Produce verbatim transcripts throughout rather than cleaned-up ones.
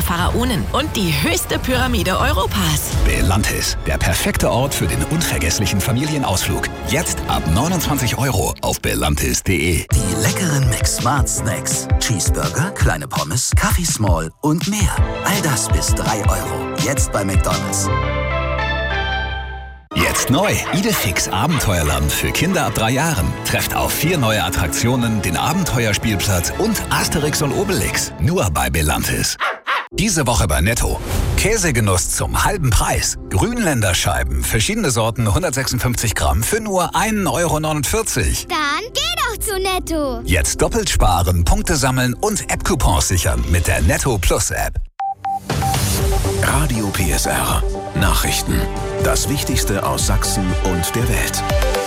der Pharaonen und die höchste Pyramide Europas. Belantis, der perfekte Ort für den unvergesslichen Familienausflug. Jetzt ab neunundzwanzig Euro auf belantis punkt de. Die leckeren Mix-Smart Snacks. Cheeseburger, kleine Pommes, Kaffee Small und mehr. All das bis drei Euro. Jetzt bei McDonald's. Jetzt neu, Idefix Abenteuerland für Kinder ab drei Jahren. Trefft auf vier neue Attraktionen, den Abenteuerspielplatz und Asterix und Obelix. Nur bei Belantis. Diese Woche bei Netto. Käsegenuss zum halben Preis. Grünländerscheiben, verschiedene Sorten, hundertsechsundfünfzig Gramm für nur ein Euro neunundvierzig. Dann geh doch zu Netto. Jetzt doppelt sparen, Punkte sammeln und App-Coupons sichern mit der Netto Plus App. Radio P S R. Nachrichten. Das Wichtigste aus Sachsen und der Welt.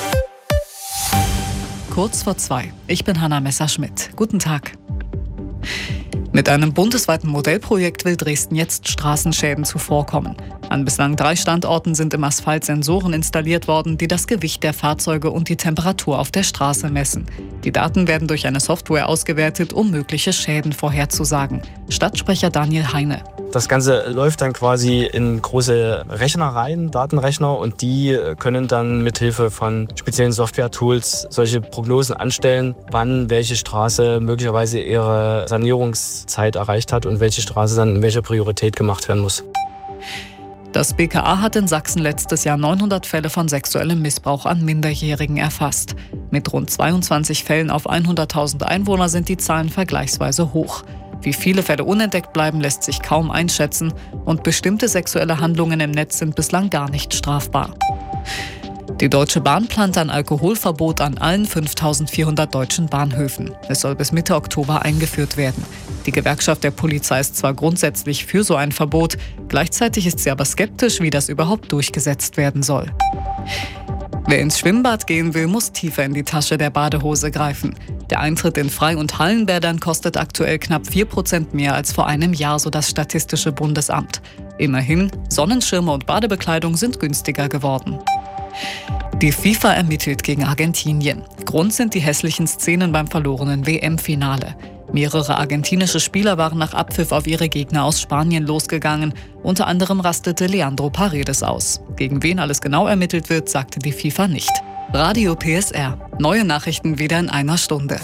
Kurz vor zwei. Ich bin Hanna Messerschmidt. Guten Tag. Mit einem bundesweiten Modellprojekt will Dresden jetzt Straßenschäden zuvorkommen. An bislang drei Standorten sind im Asphalt Sensoren installiert worden, die das Gewicht der Fahrzeuge und die Temperatur auf der Straße messen. Die Daten werden durch eine Software ausgewertet, um mögliche Schäden vorherzusagen. Stadtsprecher Daniel Heine. Das Ganze läuft dann quasi in große Rechner rein, Datenrechner, und die können dann mithilfe von speziellen Software-Tools solche Prognosen anstellen, wann welche Straße möglicherweise ihre Sanierungszeit erreicht hat und welche Straße dann in welcher Priorität gemacht werden muss. Das B K A hat in Sachsen letztes Jahr neunhundert Fälle von sexuellem Missbrauch an Minderjährigen erfasst. Mit rund zweiundzwanzig Fällen auf hunderttausend Einwohner sind die Zahlen vergleichsweise hoch. Wie viele Fälle unentdeckt bleiben, lässt sich kaum einschätzen, und bestimmte sexuelle Handlungen im Netz sind bislang gar nicht strafbar. Die Deutsche Bahn plant ein Alkoholverbot an allen fünftausendvierhundert deutschen Bahnhöfen. Es soll bis Mitte Oktober eingeführt werden. Die Gewerkschaft der Polizei ist zwar grundsätzlich für so ein Verbot, gleichzeitig ist sie aber skeptisch, wie das überhaupt durchgesetzt werden soll. Wer ins Schwimmbad gehen will, muss tiefer in die Tasche der Badehose greifen. Der Eintritt in Frei- und Hallenbädern kostet aktuell knapp vier Prozent mehr als vor einem Jahr, so das Statistische Bundesamt. Immerhin, Sonnenschirme und Badebekleidung sind günstiger geworden. Die FIFA ermittelt gegen Argentinien. Grund sind die hässlichen Szenen beim verlorenen W M-Finale. Mehrere argentinische Spieler waren nach Abpfiff auf ihre Gegner aus Spanien losgegangen. Unter anderem rastete Leandro Paredes aus. Gegen wen alles genau ermittelt wird, sagte die FIFA nicht. Radio P S R. Neue Nachrichten wieder in einer Stunde.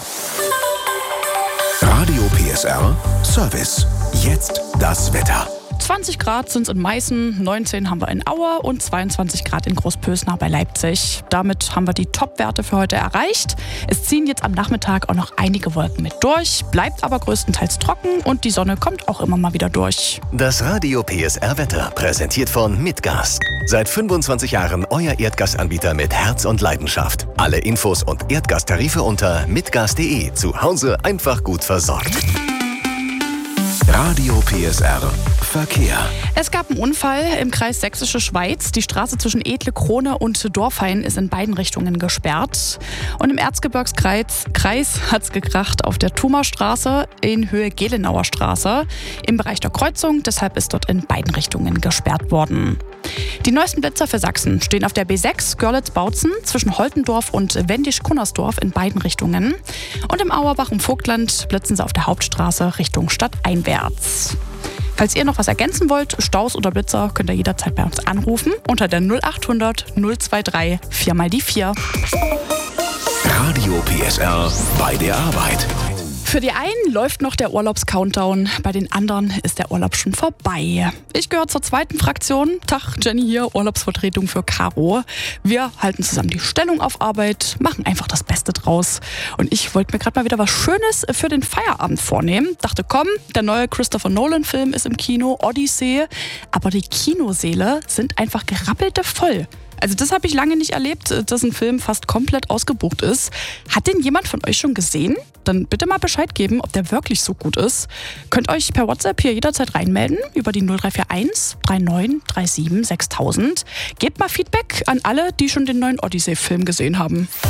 Radio P S R Service. Jetzt das Wetter. zwanzig Grad sind es in Meißen, neunzehn haben wir in Aue und zweiundzwanzig Grad in Großpösnar bei Leipzig. Damit haben wir die Top-Werte für heute erreicht. Es ziehen jetzt am Nachmittag auch noch einige Wolken mit durch, bleibt aber größtenteils trocken und die Sonne kommt auch immer mal wieder durch. Das Radio P S R Wetter präsentiert von Mitgas. Seit fünfundzwanzig Jahren euer Erdgasanbieter mit Herz und Leidenschaft. Alle Infos und Erdgastarife unter mitgas punkt de. Zu Hause einfach gut versorgt. Radio P S R Verkehr. Es gab einen Unfall im Kreis Sächsische Schweiz. Die Straße zwischen Edle-Krone und Dorfhain ist in beiden Richtungen gesperrt. Und im Erzgebirgskreis hat es gekracht auf der Thumerstraße in Höhe Gelenauer Straße im Bereich der Kreuzung. Deshalb ist dort in beiden Richtungen gesperrt worden. Die neuesten Blitzer für Sachsen stehen auf der B sechs Görlitz-Bautzen zwischen Holtendorf und Wendisch-Kunnersdorf in beiden Richtungen. Und im Auerbach im Vogtland blitzen sie auf der Hauptstraße Richtung stadteinwärts. Falls ihr noch was ergänzen wollt, Staus oder Blitzer, könnt ihr jederzeit bei uns anrufen unter der null achthundert null drei drei vier mal die vier. Radio P S R bei der Arbeit. Für die einen läuft noch der Urlaubscountdown, bei den anderen ist der Urlaub schon vorbei. Ich gehöre zur zweiten Fraktion. Tag, Jenny hier, Urlaubsvertretung für Caro. Wir halten zusammen die Stellung auf Arbeit, machen einfach das Beste draus. Und ich wollte mir gerade mal wieder was Schönes für den Feierabend vornehmen. Dachte, komm, der neue Christopher Nolan-Film ist im Kino, Odyssey. Aber die Kinosäle sind einfach gerappelte voll. Also das habe ich lange nicht erlebt, dass ein Film fast komplett ausgebucht ist. Hat den jemand von euch schon gesehen? Dann bitte mal Bescheid geben, ob der wirklich so gut ist. Könnt euch per WhatsApp hier jederzeit reinmelden über die null drei vier eins drei neun drei sieben sechstausend. Gebt mal Feedback an alle, die schon den neuen Odyssey-Film gesehen haben.